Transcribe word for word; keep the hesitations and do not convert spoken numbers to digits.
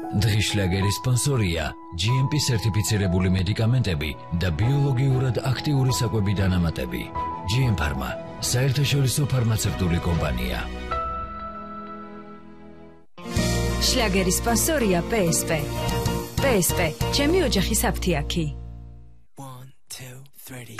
დღის შლაგერის სპონსორია ჯი ემ პი სერტიფიცირებული მედიკამენტები და ბიოლოგიურად აქტიური საკვები დანამატები. ჯი ემ Pharma, საერთაშორისო ფარმაცევტული კომპანია. შლაგერის სპონსორია პე ეს პე. პე ეს პე, ჩემი ოჯახის აფთიაქი. one two three